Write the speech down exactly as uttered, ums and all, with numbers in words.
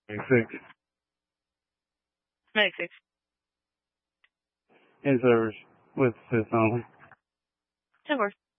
ninety-six. ninety-six. In service with fifth only. Of course.